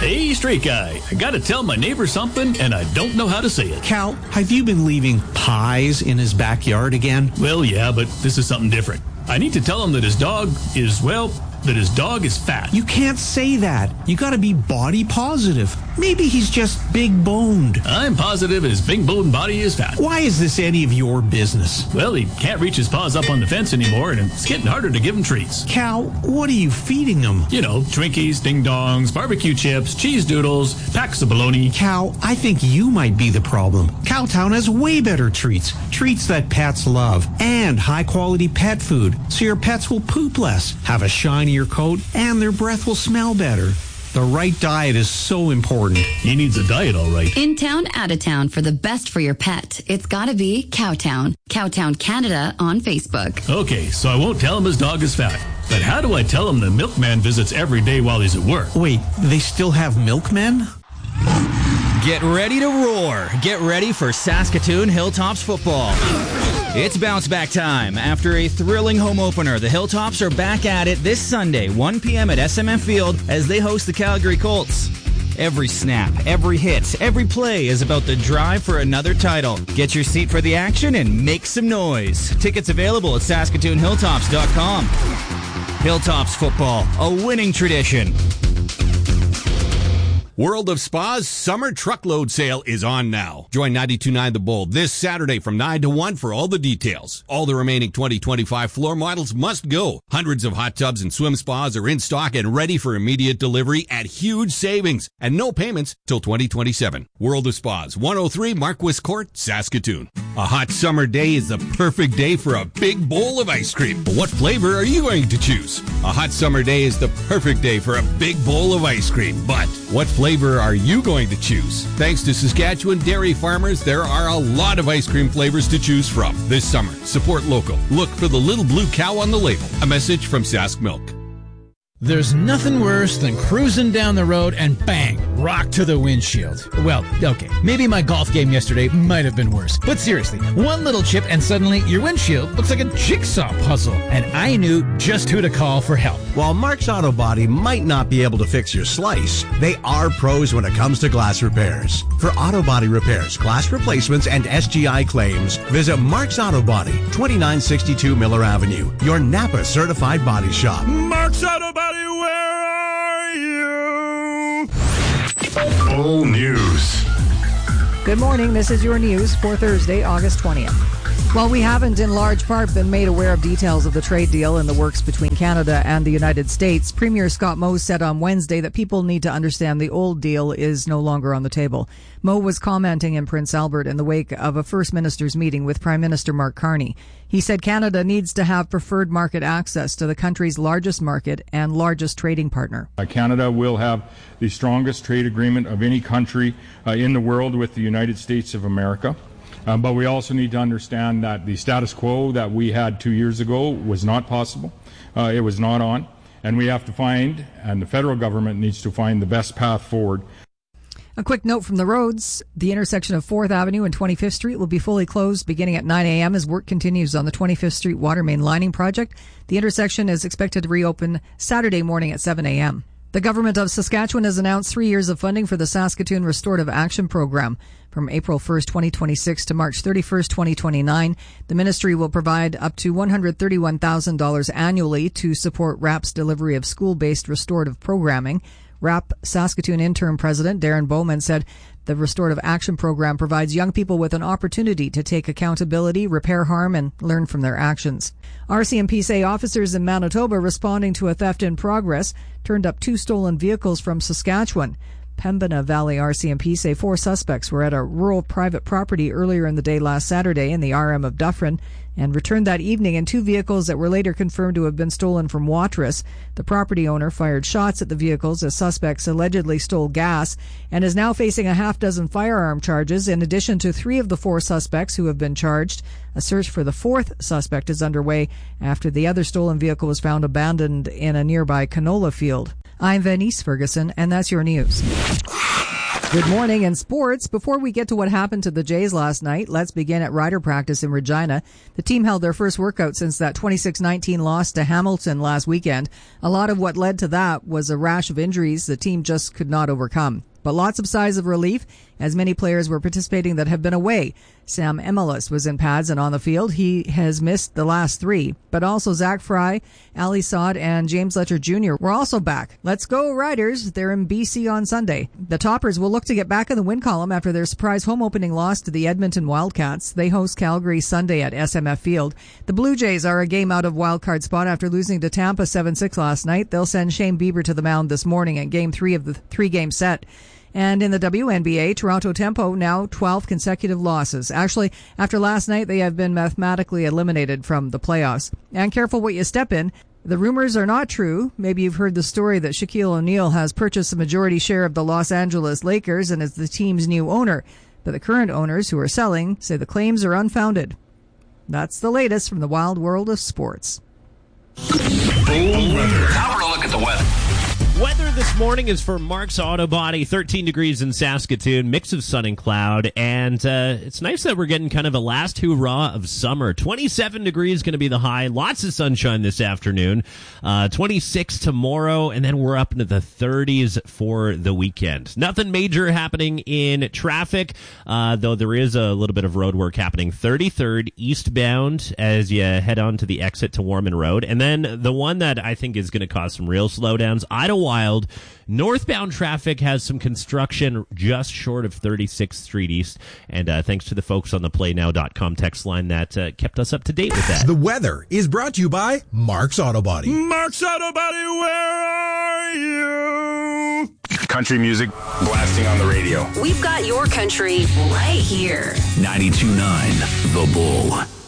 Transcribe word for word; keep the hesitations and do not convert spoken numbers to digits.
Hey, Street Guy, I gotta tell my neighbor something, and I don't know how to say it. Cal, have you been leaving pies in his backyard again? Well, yeah, but this is something different. I need to tell him that his dog is, well, that his dog is fat. You can't say that. You gotta be body positive. Maybe he's just big boned. I'm positive his big boned body is fat. Why is this any of your business? Well, he can't reach his paws up on the fence anymore, and it's getting harder to give him treats. Cal, what are you feeding him? You know, Twinkies, Ding Dongs, barbecue chips, cheese doodles, packs of bologna. Cal, I think you might be the problem. Cowtown has way better treats. Treats that pets love. And high-quality pet food, so your pets will poop less, have a shinier coat, and their breath will smell better. The right diet is so important. He needs a diet, all right. In town, out of town, for the best for your pet, it's gotta be Cowtown. Cowtown Canada on Facebook. Okay, so I won't tell him his dog is fat. But how do I tell him the milkman visits every day while he's at work? Wait, they still have milkmen? Get ready to roar. Get ready for Saskatoon Hilltops football. It's bounce back time. After a thrilling home opener, the Hilltops are back at it this Sunday, one p.m. at S M F Field as they host the Calgary Colts. Every snap, every hit, every play is about the drive for another title. Get your seat for the action and make some noise. Tickets available at Saskatoon Hilltops dot com. Hilltops football, a winning tradition. World of Spa's summer truckload sale is on now. Join ninety-two point nine The Bull this Saturday from nine to one for all the details. All the remaining twenty twenty-five floor models must go. Hundreds of hot tubs and swim spas are in stock and ready for immediate delivery at huge savings and no payments till twenty twenty-seven. World of Spas, one oh three Marquis Court, Saskatoon. A hot summer day is the perfect day for a big bowl of ice cream. But what flavor are you going to choose? A hot summer day is the perfect day for a big bowl of ice cream. But what flavor flavor are you going to choose? Thanks to Saskatchewan dairy farmers, there are a lot of ice cream flavors to choose from. This summer, support local. Look for the little blue cow on the label. A message from Sask Milk. There's nothing worse than cruising down the road and bang, rock to the windshield. Well, okay, maybe my golf game yesterday might have been worse. But seriously, one little chip and suddenly your windshield looks like a jigsaw puzzle. And I knew just who to call for help. While Mark's Auto Body might not be able to fix your slice, they are pros when it comes to glass repairs. For auto body repairs, glass replacements, and S G I claims, visit Mark's Auto Body, twenty-nine sixty-two Miller Avenue, your Napa certified body shop. Mark's Auto Body, where are you? Full news. Good morning. This is your news for Thursday, August twentieth. While we haven't in large part been made aware of details of the trade deal in the works between Canada and the United States, Premier Scott Moe said on Wednesday that people need to understand the old deal is no longer on the table. Moe was commenting in Prince Albert in the wake of a First Minister's meeting with Prime Minister Mark Carney. He said Canada needs to have preferred market access to the country's largest market and largest trading partner. Uh, Canada will have the strongest trade agreement of any country uh, in the world with the United States of America. Uh, but we also need to understand that the status quo that we had two years ago was not possible. Uh, it was not on. And we have to find, and the federal government needs to find, the best path forward. A quick note from the roads. The intersection of fourth Avenue and twenty-fifth Street will be fully closed beginning at nine a.m. as work continues on the twenty-fifth Street water main lining project. The intersection is expected to reopen Saturday morning at seven a.m. The government of Saskatchewan has announced three years of funding for the Saskatoon Restorative Action Program. From April first, twenty twenty-six to March thirty-first, twenty twenty-nine, the ministry will provide up to one hundred thirty-one thousand dollars annually to support R A P's delivery of school-based restorative programming. R A P Saskatoon interim president Darren Bowman said the Restorative Action Program provides young people with an opportunity to take accountability, repair harm, and learn from their actions. R C M P say officers in Manitoba responding to a theft in progress turned up two stolen vehicles from Saskatchewan. Pembina Valley R C M P say four suspects were at a rural private property earlier in the day last Saturday in the R M of Dufferin and returned that evening in two vehicles that were later confirmed to have been stolen from Watrous. The property owner fired shots at the vehicles as suspects allegedly stole gas and is now facing a half dozen firearm charges in addition to three of the four suspects who have been charged. A search for the fourth suspect is underway after the other stolen vehicle was found abandoned in a nearby canola field. I'm Venice Ferguson, and that's your news. Good morning. In sports, before we get to what happened to the Jays last night, let's begin at Rider practice in Regina. The team held their first workout since that twenty-six nineteen loss to Hamilton last weekend. A lot of what led to that was a rash of injuries the team just could not overcome. But lots of sighs of relief as many players were participating that have been away. Sam Emilus was in pads and on the field. He has missed the last three. But also Zach Fry, Ali Saad, and James Letcher Junior were also back. Let's go Riders. They're in B C on Sunday. The Toppers will look to get back in the win column after their surprise home opening loss to the Edmonton Wildcats. They host Calgary Sunday at S M F Field. The Blue Jays are a game out of wildcard spot after losing to Tampa seven six last night. They'll send Shane Bieber to the mound this morning in game three of the three-game set. And in the W N B A, Toronto Tempo now twelve consecutive losses. Actually, after last night, they have been mathematically eliminated from the playoffs. And careful what you step in. The rumors are not true. Maybe you've heard the story that Shaquille O'Neal has purchased a majority share of the Los Angeles Lakers and is the team's new owner. But the current owners who are selling say the claims are unfounded. That's the latest from the wild world of sports. Now we're a look at the weather. Weather this morning is for Mark's Auto Body, thirteen degrees in Saskatoon, mix of sun and cloud, and uh, it's nice that we're getting kind of a last hurrah of summer. twenty-seven degrees going to be the high, lots of sunshine this afternoon, uh, twenty-six tomorrow, and then we're up into the thirties for the weekend. Nothing major happening in traffic, uh, though there is a little bit of road work happening. thirty-third eastbound as you head on to the exit to Warman Road, and then the one that I think is going to cause some real slowdowns, Idlewild. Northbound traffic has some construction just short of thirty-sixth Street East, and uh, thanks to the folks on the play now dot com text line that uh, kept us up to date with that. The weather is brought to you by Mark's Auto Body. Mark's Auto Body, where are you? Country music blasting on the radio. We've got your country right here. ninety-two point nine The Bull.